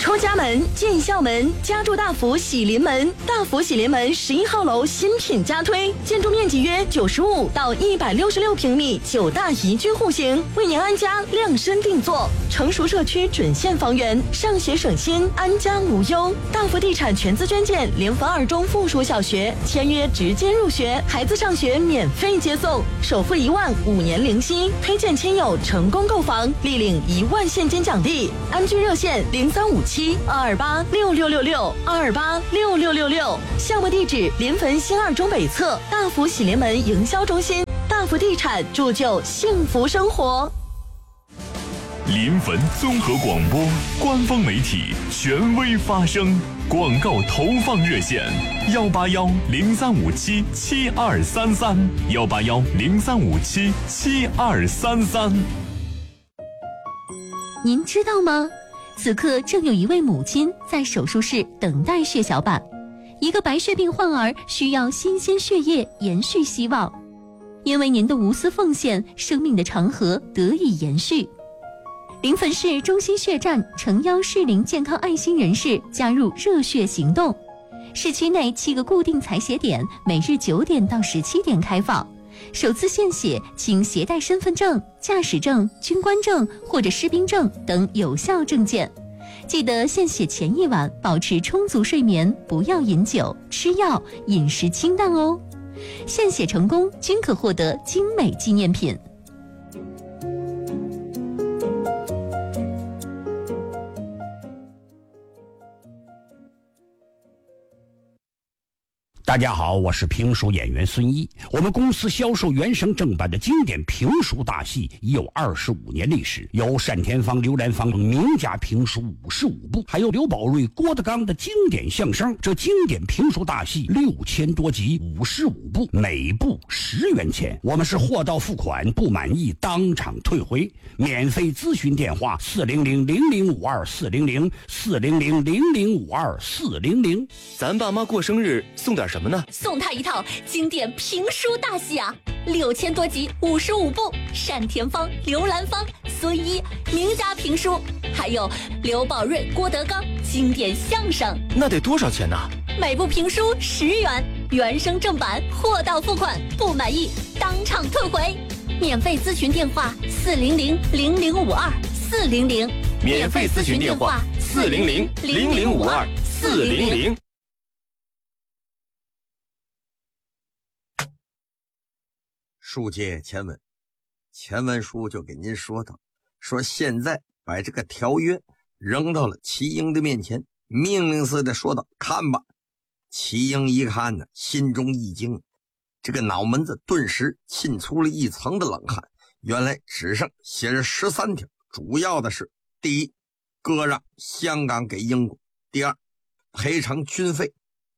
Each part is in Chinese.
出家门、进校门，家住大福喜临门。大福喜临门11号楼新品加推，建筑面积约95到166平米，9大宜居户型，为您安家量身定做。成熟社区准现房源，上学省心，安家无忧。大福地产全资捐建联防2中附属小学，签约直接入学，孩子上学免费接送，首付1万，5年零息。推荐亲友成功购房，立领1万现金奖励。安居热线0357-228-6666，228-6666。项目地址：临汾新2中北侧大福喜临门营销中心。大福地产铸就幸福生活。 临汾综合广播官方媒体，权威发声。广告投放热线：181-0357-7233，181-0357-7233。 您知道吗？此刻正有一位母亲在手术室等待血小板，一个白血病患儿需要新鲜血液延续希望。因为您的无私奉献，生命的长河得以延续。临汾市中心血站诚邀适龄健康爱心人士加入热血行动。市区内7个固定采血点，每日9点到17点开放。首次献血请携带身份证、驾驶证、军官证或者士兵证等有效证件。记得献血前1晚保持充足睡眠，不要饮酒、吃药，饮食清淡哦。献血成功均可获得精美纪念品。 大家好，我是评书演员孙一。我们公司销售原声正版的经典评书大戏已有25年历史，有单田芳、刘兰芳名家评书55部，还有刘宝瑞、郭德纲的经典相声。这经典评书大戏6000多集，55部，每部10元钱。我们是货到付款，不满意当场退回。免费咨询电话：400-0052-400，400-0052-400。 咱爸妈过生日送点什么呢？ 送他一套经典评书大戏啊，6000多集，55部，单田芳、刘兰芳、孙一名家评书，还有刘宝瑞、郭德纲经典相声。 那得多少钱呢？ 每部评书10元，原声正版，货到付款，不满意当场退回。免费咨询电话：400-0052-400， 免费咨询电话：400-0052-400。 书接前文，前文书就给您说到，说现在把这个条约扔到了齐英的面前，命令似的说道：“看吧。”齐英一看呢，心中一惊，这个脑门子顿时沁出了一层的冷汗。原来纸上写着13条，主要的是：第一，割让香港给英国；第二，赔偿军费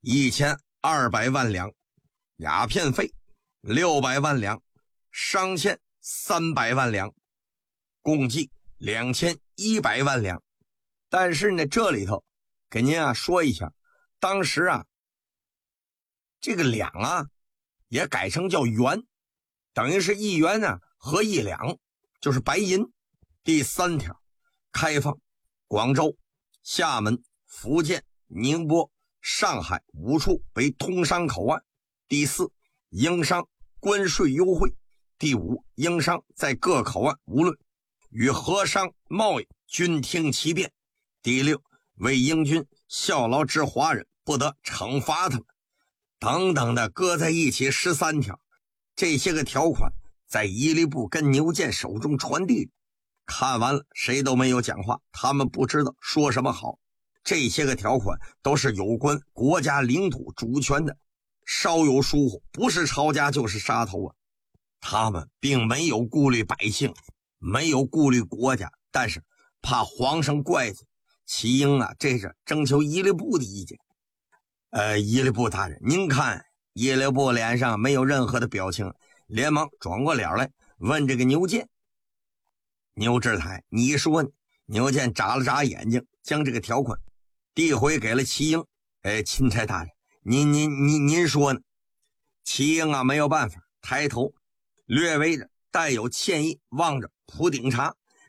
1200万两，鸦片费600万两，商欠300万两，共计2100万两。但是呢，这里头给您说一下，当时这个两也改成叫元，等于是1元和1两，就是白银。第3条，开放广州、厦门、福建、宁波、上海5处为通商口岸。第4，英商关税优惠。第5，英商在各口岸无论与荷商贸易均听其便。第6，为英军效劳之华人不得惩罚他们，等等的搁在一起13条。这些个条款在伊犁部跟牛建手中传递。看完了谁都没有讲话，他们不知道说什么好。这些个条款都是有关国家领土主权的，稍有疏忽，不是抄家就是杀头。他们并没有顾虑百姓，没有顾虑国家，但是怕皇上怪罪。齐英这是征求伊犁部的意见。伊犁部大人，您看。伊犁部脸上没有任何的表情，连忙转过脸来问这个牛建：“牛志台，你说呢？”牛建眨了眨眼睛，将这个条款递回给了齐英。钦差大人，您说呢？齐英没有办法，抬头略微的带有歉意望着普鼎茶，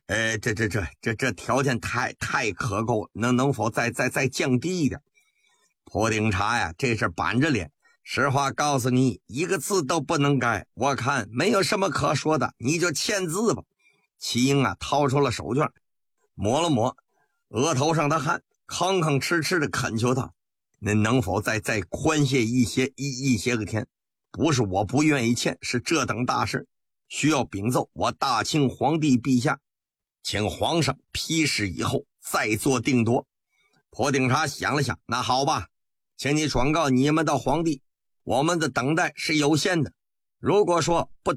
这条件太可够了，能否再降低一点？普顶察呀，这是板着脸，实话告诉你，一个字都不能改。我看没有什么可说的，你就签字吧。齐英啊，掏出了手绢，抹了抹额头上的汗，吭吭哧哧的恳求他：您能否再宽限一些个天？不是我不愿意签，是这等大事需要禀奏我大清皇帝陛下，请皇上批示以后再做定夺。普顶察想了想，那好吧，请你转告你们的皇帝，我们的等待是有限的，如果说不